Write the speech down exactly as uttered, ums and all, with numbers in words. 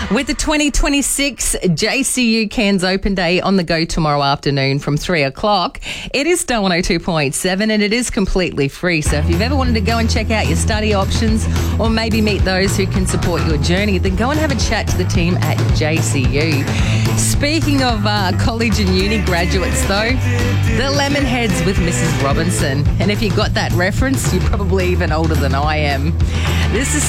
With the twenty twenty-six J C U Cairns Open Day on the go tomorrow afternoon from three o'clock, it is Star one oh two point seven and it is completely free. So if you've ever wanted to go and check out your study options or maybe meet those who can support your journey, then go and have a chat to the team at J C U. Speaking of uh, college and uni graduates though, the Lemonheads with Missus Robinson. And if you got that reference, you're probably even older than I am. This is